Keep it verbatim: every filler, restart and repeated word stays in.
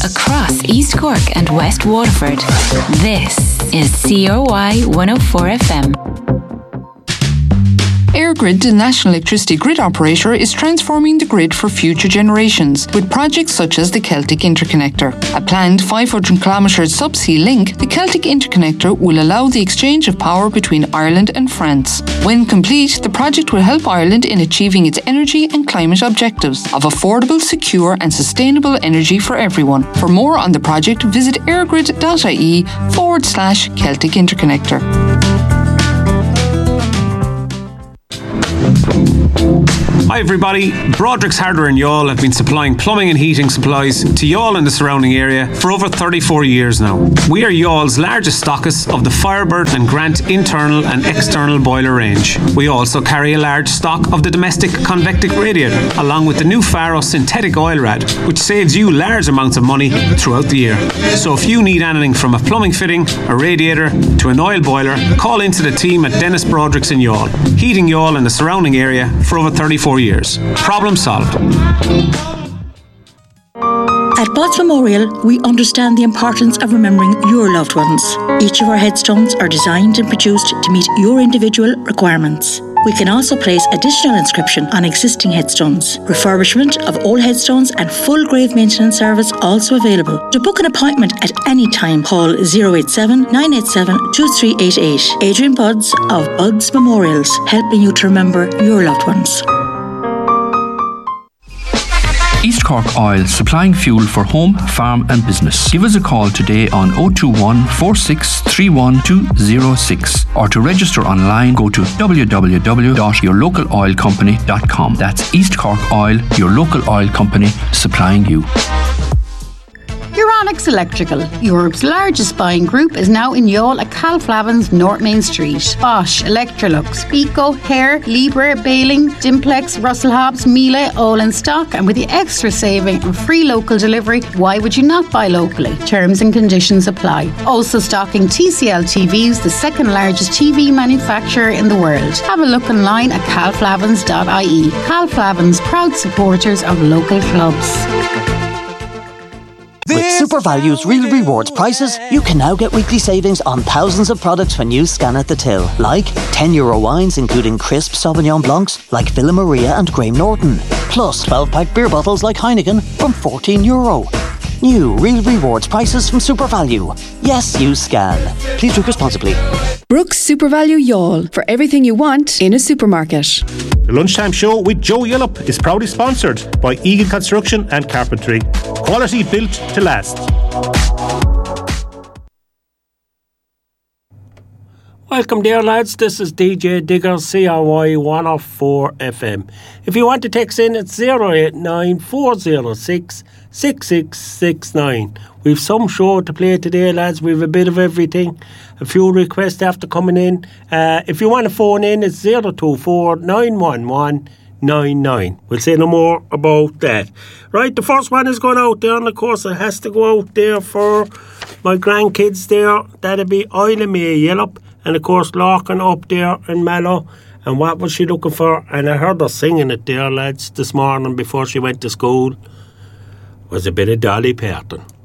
across East Cork and West Waterford. This is C O Y one oh four F M. EirGrid, the national electricity grid operator, is transforming the grid for future generations with projects such as the Celtic Interconnector. A planned five hundred kilometre subsea link, the Celtic Interconnector will allow the exchange of power between Ireland and France. When complete, the project will help Ireland in achieving its energy and climate objectives of affordable, secure and sustainable energy for everyone. For more on the project, visit airgrid.ie forward slash Celtic Interconnector. Hi everybody, Broderick's Hardware in Youghal have been supplying plumbing and heating supplies to Youghal and the surrounding area for over thirty-four years now. We are Youghall's largest stockist of the Firebird and Grant internal and external boiler range. We also carry a large stock of the domestic convectic radiator, along with the new Faro synthetic oil rad, which saves you large amounts of money throughout the year. So if you need anything from a plumbing fitting, a radiator to an oil boiler, call into the team at Dennis Broderick's in Youghal, heating Youghal and the surrounding area for over thirty-four years. Problem solved. At Botts Memorial, we understand the importance of remembering your loved ones. Each of our headstones are designed and produced to meet your individual requirements. We can also place additional inscription on existing headstones. Refurbishment of old headstones and full grave maintenance service also available. To book an appointment at any time, call oh eight seven, nine eight seven, two three eight eight. Adrian Budds of Budds Memorials, helping you to remember your loved ones. East Cork Oil, supplying fuel for home, farm and business. Give us a call today on oh two one, four six three one, two oh six or to register online go to w w w dot your local oil company dot com. That's East Cork Oil, your local oil company, supplying you. Euronics Electrical, Europe's largest buying group, is now in Youghal at Calflavin's North Main Street. Bosch, Electrolux, Pico, Hare, Libre, Baling, Dimplex, Russell Hobbs, Miele, all in stock, and with the extra saving and free local delivery, why would you not buy locally? Terms and conditions apply. Also stocking T C L T Vs, the second largest T V manufacturer in the world. Have a look online at calflavins dot I E. Calflavins, proud supporters of local clubs. With SuperValue's Real Rewards prices, you can now get weekly savings on thousands of products when you scan at the till. Like ten euro wines including crisp Sauvignon Blancs like Villa Maria and Graham Norton. Plus twelve pack beer bottles like Heineken from fourteen euro. New Real Rewards prices from SuperValue. Yes, you scan. Please drink responsibly. Brooks SuperValue Youghal, for everything you want in a supermarket. The Lunchtime Show with Joe Yillop is proudly sponsored by Egan Construction and Carpentry. Quality built to last. Welcome there lads, this is D J Digger, C R Y one oh four F M. If you want to text in, it's oh eight nine, four oh six, six six six nine. We've some show to play today lads, we've a bit of everything. A few requests after coming in. Uh, if you want to phone in, it's oh two four, nine one one, nine nine. We'll say no more about that. Right, the first one is going out there, and of course it has to go out there for my grandkids there. That'll be Isla May Yellop. And of course, Larkin up there in Mallow. And what was she looking for? And I heard her singing it there, lads, this morning before she went to school. Was a bit of Dolly Parton.